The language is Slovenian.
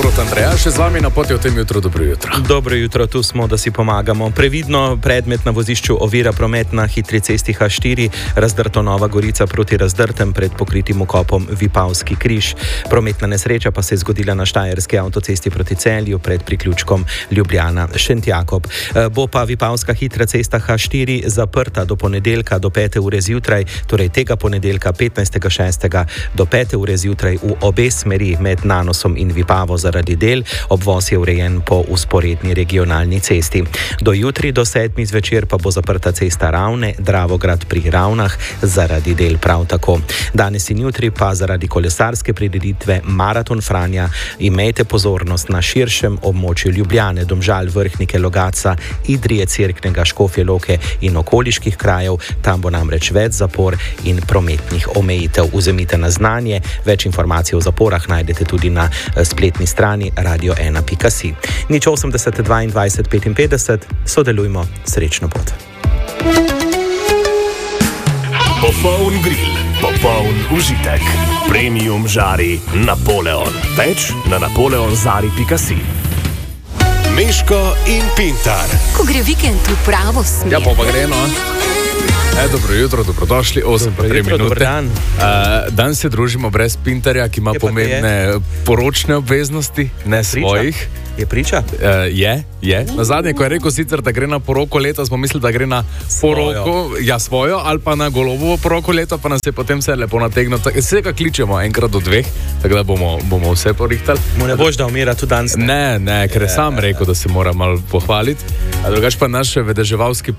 Borut Andreja, še z vami na poti v tem jutru. Dobro jutro. Dobro jutro, tu smo, da si pomagamo. Previdno, predmet na vozišču ovira promet na hitri cesti H4, razdrto Nova Gorica proti Razdrtem pred pokritim vkopom Vipavski križ. Prometna nesreča pa se je zgodila na Štajerski avtocesti proti Celju pred priključkom Ljubljana-Šentjakob. Bo pa Vipavska hitra cesta H4 zaprta do ponedeljka do 5. ure zjutraj, torej tega ponedeljka 15.6. do 5. ure zjutraj v obe smeri med Nanosom in Vipavo zaradi del. Obvoz je urejen po usporedni regionalni cesti. Do jutri do 7. zvečer pa bo zaprta cesta Ravne, Dravograd pri Ravnah zaradi del prav tako. Danes in jutri pa zaradi kolesarske prireditve Maraton Franja imejte pozornost na širšem območju Ljubljane, Domžal, Vrhnike, Logatca, Idrije, Cerknega, Škofje Loke in okoliških krajev. Tam bo namreč več zapor in prometnih omejitev. Vzemite na znanje, več informacij o zaporah najdete tudi na spletni strani radio1.si. 080 22 55, sodelujmo, srečno pot. Popoln grill, popoln užitek. Premium žari Napoleon. Več na napoleonzari.si. Meško in Pintar. Ko gre vikend v pravo smer. Ja, pa gre, no. Dobro jutro, dobrodošli, 8:03 minute. Danes se družimo brez Pintarja, ki ima pomembne poročne obveznosti, ne svojih. Je priča? Je. Na zadnje, ko je rekel sicer, da gre na poroko leta, smo mislili, da gre na poroko, svojo, ali pa na Golobovo poroko leta, pa nas je potem vse lepo nategnil. Vsega kličemo enkrat do 2, tako da bomo vse porihtali. Mu ne boš da umira tudi danes? Ne, ker je sam rekel, da se mora malo pohvaliti. Drugač pa naš vedeževalski